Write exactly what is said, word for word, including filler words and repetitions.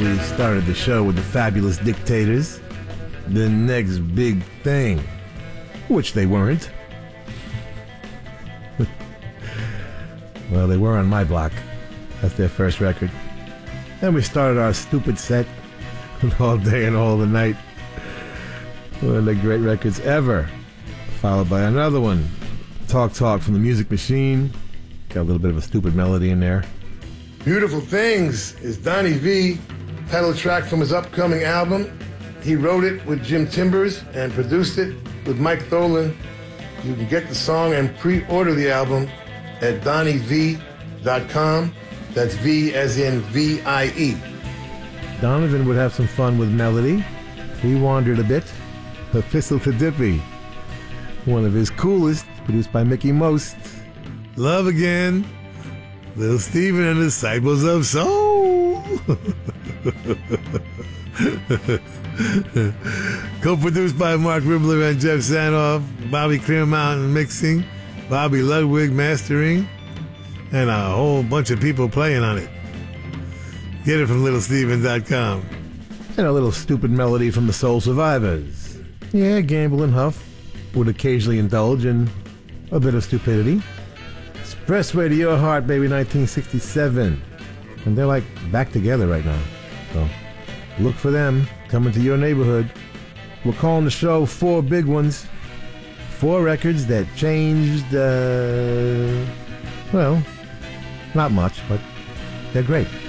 We started the show with the Fabulous Dictators. The next big thing, which they weren't. Well, they were on my block. That's their first record. Then we started our stupid set all day and all the night. One of the great records ever. Followed by another one, Talk Talk from the Music Machine. Got a little bit of a stupid melody in there. Beautiful Things is Donnie V, title track from his upcoming album. He wrote it with Jim Timbers and produced it with Mike Tholen. You can get the song and pre-order the album at donnie v dot com. That's V as in V I E. Donovan would have some fun with melody. He wandered a bit. Epistle to Dippy, one of his coolest, produced by Mickey Most. Love Again, Little Steven and the Disciples of Soul. Co-produced by Mark Ribler and Jeff Sanoff, Bobby Clearmountain mixing, Bobby Ludwig mastering, and a whole bunch of people playing on it. Get it from little steven dot com. And a little stupid melody from the Soul Survivors. Yeah, Gamble and Huff would occasionally indulge in a bit of stupidity. Expressway to Your Heart, baby, nineteen sixty-seven. And they're like back together right now. So look for them coming to your neighborhood. We're calling the show Four Big Ones. Four records that changed, uh, well, not much, but they're great.